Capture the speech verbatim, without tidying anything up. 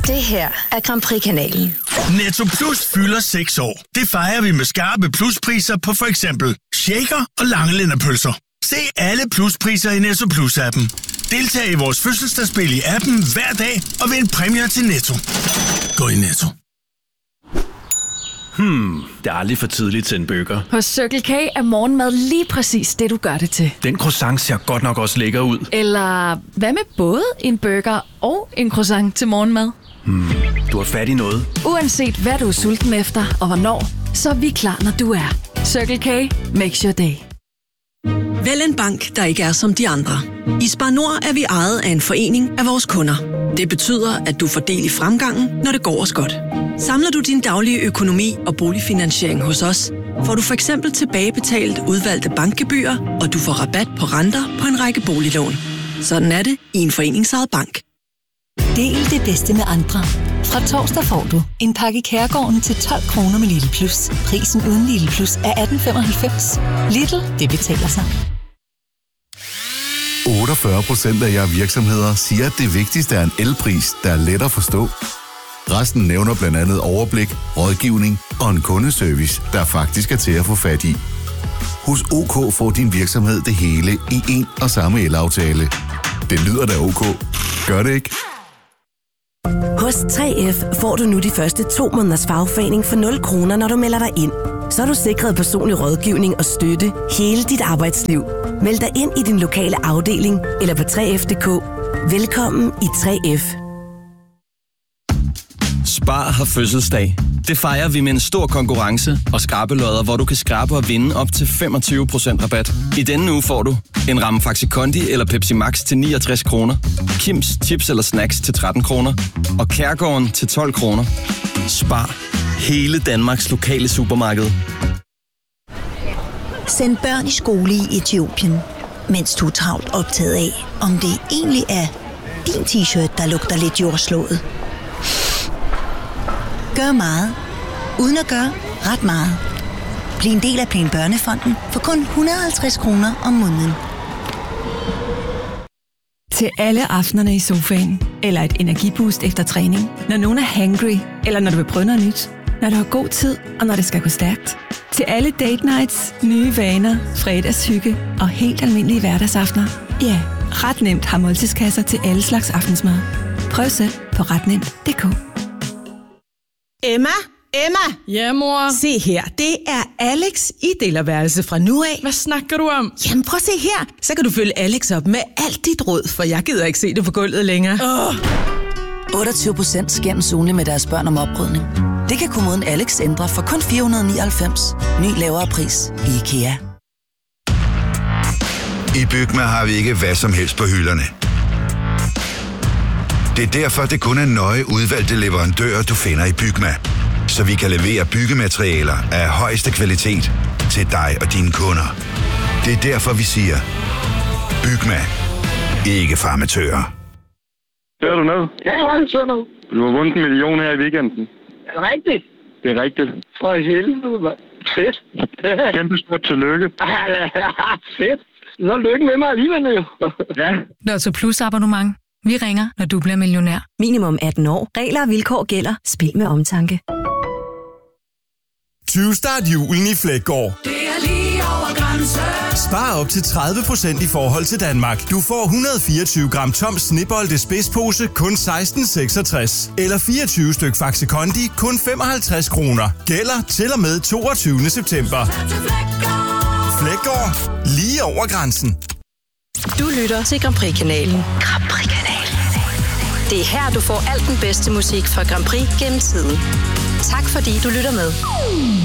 Det her er Grand Prix-kanalen. Netto Plus fylder seks år. Det fejrer vi med skarpe pluspriser på for eksempel shaker og langelænderpølser. Se alle pluspriser i Netto Plus-appen. Deltag i vores fødselsdagsspil i appen hver dag og vind præmier til Netto. Gå i Netto. Hmm, det er aldrig for tidligt til en burger. Hos Circle K er morgenmad lige præcis det, du gør det til. Den croissant ser godt nok også lækker ud. Eller hvad med både en burger og en croissant til morgenmad? Hmm, du har fat i noget. Uanset hvad du er sulten efter og hvornår, så er vi klar, når du er. Circle K makes your day. Vælg en bank, der ikke er som de andre. I Spar Nord er vi ejet af en forening af vores kunder. Det betyder, at du får del i fremgangen, når det går os godt. Samler du din daglige økonomi og boligfinansiering hos os, får du for eksempel tilbagebetalt udvalgte bankgebyrer, og du får rabat på renter på en række boliglån. Sådan er det i en foreningsejet bank. Del det bedste med andre. Fra torsdag får du en pakke Kærgården til tolv kroner med Lidl Plus. Prisen uden Lidl Plus er atten femoghalvfems. Lidl, det betaler sig. otteogfyrre procent af jer virksomheder siger, at det vigtigste er en elpris, der er let at forstå. Resten nævner blandt andet overblik, rådgivning og en kundeservice, der faktisk er til at få fat i. Hos OK får din virksomhed det hele i en og samme elaftale. Det lyder da OK. Gør det ikke? Hos tre F får du nu de første to måneders fagforening for nul kroner, når du melder dig ind. Så er du sikret personlig rådgivning og støtte hele dit arbejdsliv. Meld dig ind i din lokale afdeling eller på tre F punktum d k. Velkommen i tre F. Spar har fødselsdag. Det fejrer vi med en stor konkurrence og skrabelodder, hvor du kan skrabe og vinde op til femogtyve procent rabat. I denne uge får du en ramme Faxi Kondi eller Pepsi Max til niogtres kroner, Kims chips eller snacks til tretten kroner og Kærgården til tolv kroner. Spar. Hele Danmarks lokale supermarked. Send børn i skole i Etiopien, mens du er travlt optaget af, om det egentlig er din t-shirt, der lugter lidt jordslået. Gør meget, uden at gøre ret meget. Bliv en del af Plan Børnefonden for kun et hundrede og halvtreds kroner om måneden. Til alle aftenerne i sofaen, eller et energiboost efter træning, når nogen er hangry, eller når du vil prøve noget nyt, når du har god tid, og når det skal gå stærkt. Til alle date nights, nye vaner, fredagshygge og helt almindelige hverdagsaftener. Ja, ret nemt har måltidskasser til alle slags aftensmad. Prøv selv på ret nemt punktum d k. Emma? Emma? Ja, mor? Se her, det er Alex i delerværelse fra nu af. Hvad snakker du om? Jamen prøv at se her, så kan du følge Alex op med alt dit råd, for jeg gider ikke se det på gulvet længere. Oh. otteogtyve procent skændes ugenligt med deres børn om oprydning. Det kan kommunen Alex ændre for kun fire hundrede og nioghalvfems. Ny lavere pris i IKEA. I Bygma har vi ikke hvad som helst på hylderne. Det er derfor, det kun er nøje udvalgte leverandører, du finder i Bygma. Så vi kan levere byggematerialer af højeste kvalitet til dig og dine kunder. Det er derfor, vi siger, Bygma. Ikke farmatører. Hører du noget? Ja, jeg har sådan noget. Du har vundet en million her i weekenden. Er det rigtigt? Det er rigtigt. For helvede, mand. Fedt. Kæmpe stort tillykke. Fedt. Så lykke med mig alligevel, jo. Ja. Lotto Plus abonnement. Vi ringer, når du bliver millionær. Minimum atten år. Regler og vilkår gælder. Spil med omtanke. tyve start julen i Flækgaard. Det er lige over grænsen. Spar op til tredive procent i forhold til Danmark. Du får et hundrede og fireogtyve gram tom Snibolde spidspose kun seksten seksogtres. Eller fireogtyve styk Faxi Kondi kun femoghalvtreds kroner. Gælder til og med toogtyvende september. Flækgaard. Lige over grænsen. Du lytter til Grand Prix-kanalen. Grand Prix-kanalen. Det er her, du får alt den bedste musik fra Grand Prix gennem tiden. Tak fordi du lytter med.